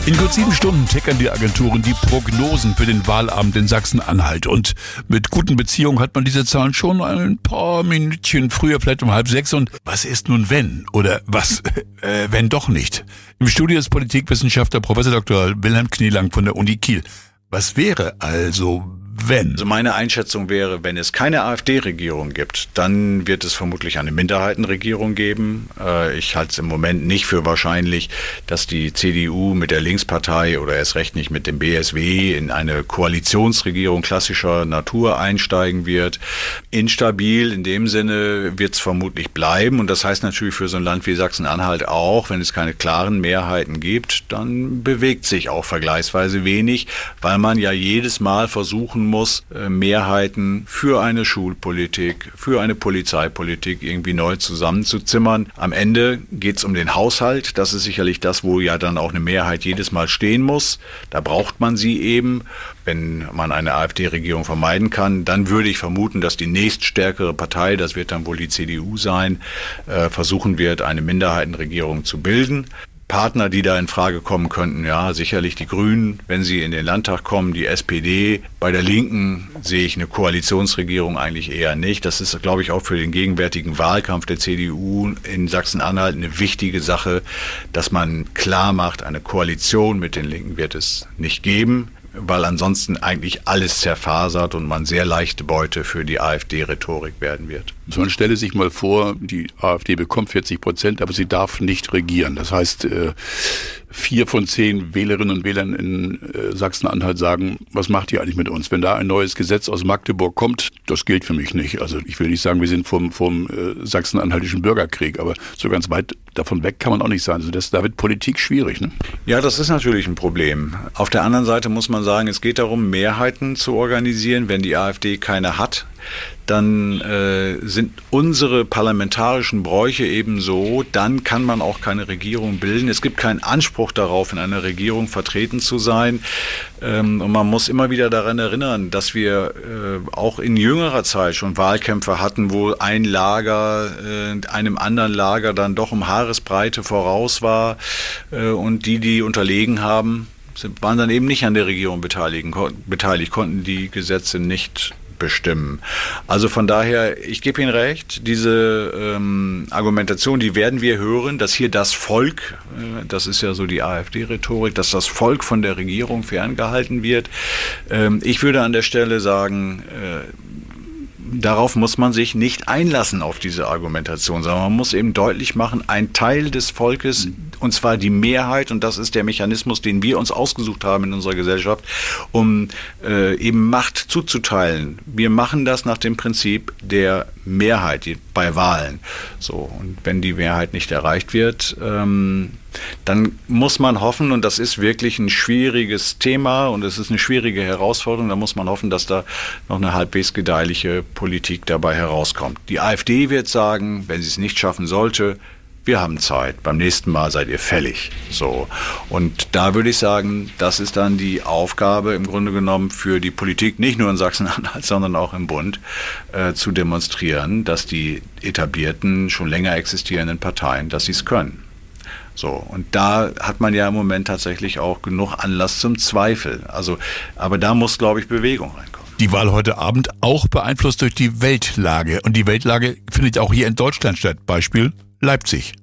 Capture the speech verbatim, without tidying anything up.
In gut sieben Stunden tickern die Agenturen die Prognosen für den Wahlabend in Sachsen-Anhalt. Und mit guten Beziehungen hat man diese Zahlen schon ein paar Minütchen früher, vielleicht um halb sechs. Und was ist nun wenn? Oder was, äh, wenn doch nicht? Im Studio ist Politikwissenschaftler Professor Doktor Wilhelm Knielang von der Uni Kiel. Was wäre also, wenn? Also meine Einschätzung wäre, wenn es keine AfD-Regierung gibt, dann wird es vermutlich eine Minderheitenregierung geben. Ich halte es im Moment nicht für wahrscheinlich, dass die C D U mit der Linkspartei oder erst recht nicht mit dem B S W in eine Koalitionsregierung klassischer Natur einsteigen wird. Instabil in dem Sinne wird es vermutlich bleiben. Und das heißt natürlich für so ein Land wie Sachsen-Anhalt auch, wenn es keine klaren Mehrheiten gibt, dann bewegt sich auch vergleichsweise wenig, weil man ja jedes Mal versuchen muss, Mehrheiten für eine Schulpolitik, für eine Polizeipolitik irgendwie neu zusammenzuzimmern. Am Ende geht es um den Haushalt. Das ist sicherlich das, wo ja dann auch eine Mehrheit jedes Mal stehen muss. Da braucht man sie eben. Wenn man eine AfD-Regierung vermeiden kann, dann würde ich vermuten, dass die nächststärkere Partei, das wird dann wohl die C D U sein, äh, versuchen wird, eine Minderheitenregierung zu bilden. Partner, die da in Frage kommen könnten, ja, sicherlich die Grünen, wenn sie in den Landtag kommen, die S P D. Bei der Linken sehe ich eine Koalitionsregierung eigentlich eher nicht. Das ist, glaube ich, auch für den gegenwärtigen Wahlkampf der C D U in Sachsen-Anhalt eine wichtige Sache, dass man klar macht, eine Koalition mit den Linken wird es nicht geben, weil ansonsten eigentlich alles zerfasert und man sehr leichte Beute für die AfD-Rhetorik werden wird. So, man stelle sich mal vor, die AfD bekommt vierzig Prozent, aber sie darf nicht regieren. Das heißt, vier von zehn Wählerinnen und Wählern in Sachsen-Anhalt sagen, was macht ihr eigentlich mit uns? Wenn da ein neues Gesetz aus Magdeburg kommt, das gilt für mich nicht. Also ich will nicht sagen, wir sind vom, vom sachsen-anhaltischen Bürgerkrieg, aber so ganz weit davon weg kann man auch nicht sein. Also das, da wird Politik schwierig, ne? Ja, das ist natürlich ein Problem. Auf der anderen Seite muss man sagen, es geht darum, Mehrheiten zu organisieren. Wenn die AfD keine hat, dann äh, sind unsere parlamentarischen Bräuche eben so, dann kann man auch keine Regierung bilden. Es gibt keinen Anspruch darauf, in einer Regierung vertreten zu sein. Ähm, und man muss immer wieder daran erinnern, dass wir äh, auch in jüngerer Zeit schon Wahlkämpfe hatten, wo ein Lager äh, einem anderen Lager dann doch um Haaresbreite voraus war äh, und die, die unterlegen haben, waren dann eben nicht an der Regierung beteiligt, beteiligt konnten die Gesetze nicht bestimmen. Also von daher, ich gebe Ihnen recht, diese ähm, Argumentation, die werden wir hören, dass hier das Volk, äh, das ist ja so die AfD-Rhetorik, dass das Volk von der Regierung ferngehalten wird. Ähm, ich würde an der Stelle sagen, äh, darauf muss man sich nicht einlassen auf diese Argumentation, sondern man muss eben deutlich machen, ein Teil des Volkes, und zwar die Mehrheit, und das ist der Mechanismus, den wir uns ausgesucht haben in unserer Gesellschaft, um äh, eben Macht zuzuteilen. Wir machen das nach dem Prinzip der Mehrheit bei Wahlen. So, und wenn die Mehrheit nicht erreicht wird, ähm, dann muss man hoffen, und das ist wirklich ein schwieriges Thema und es ist eine schwierige Herausforderung, da muss man hoffen, dass da noch eine halbwegs gedeihliche Politik dabei herauskommt. Die AfD wird sagen, wenn sie es nicht schaffen sollte, wir haben Zeit, beim nächsten Mal seid ihr fällig. So. Und da würde ich sagen, das ist dann die Aufgabe im Grunde genommen für die Politik, nicht nur in Sachsen-Anhalt, sondern auch im Bund, äh, zu demonstrieren, dass die etablierten, schon länger existierenden Parteien, dass sie es können. So, und da hat man ja im Moment tatsächlich auch genug Anlass zum Zweifel. Also, aber da muss, glaube ich, Bewegung reinkommen. Die Wahl heute Abend auch beeinflusst durch die Weltlage. Und die Weltlage findet auch hier in Deutschland statt. Beispiel Leipzig.